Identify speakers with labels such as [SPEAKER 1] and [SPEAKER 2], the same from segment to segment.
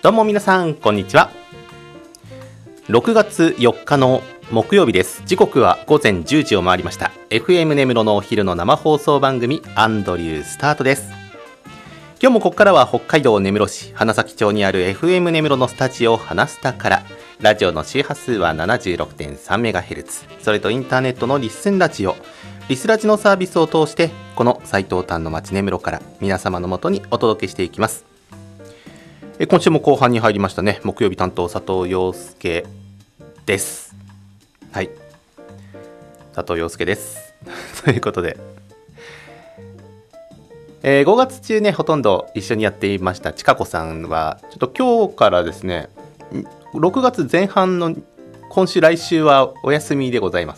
[SPEAKER 1] どうも皆さんこんにちは。6月4日の木曜日です。時刻は午前10時を回りました。 FM 根室のお昼の生放送番組アンドリュースタートです。今日もここからは北海道根室市花咲町にある FM 根室のスタジオ花スタから、ラジオの周波数は 76.3MHz、 それとインターネットのリッスンラジオリスラジのサービスを通して、この最東端の町根室から皆様のもとにお届けしていきます。今週も後半に入りましたね。木曜日担当佐藤陽介です。はい、佐藤陽介ですということで、5月中ねほとんど一緒にやっていましたちかこさんはちょっと今日からですね、6月前半の今週来週はお休みでございます。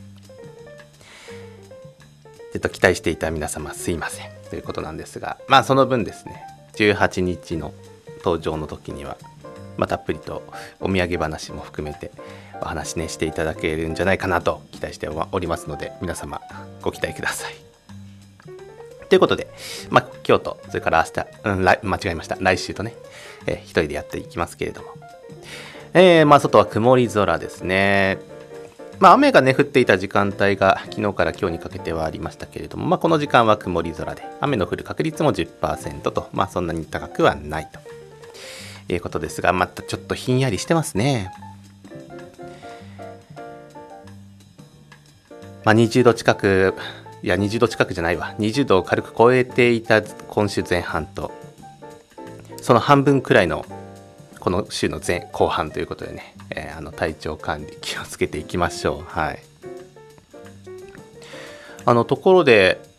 [SPEAKER 1] ちょっと期待していた皆様すいませんということなんですが、まあその分ですね、18日の登場の時には、たっぷりとお土産話も含めてお話ねしていただけるんじゃないかなと期待しておりますので、皆様ご期待ください。ということで、今日とそれから明日、間違えました、来週とね、一人でやっていきますけれども、外は曇り空ですね。雨がね降っていた時間帯が昨日から今日にかけてはありましたけれども、この時間は曇り空で雨の降る確率も 10% と、そんなに高くはないということですが、またちょっとひんやりしてますね。20度近く、いや20度近くじゃないわ、20度を軽く超えていた今週前半と、その半分くらいのこの週の後半ということでね、体調管理気をつけていきましょう。はい。ところで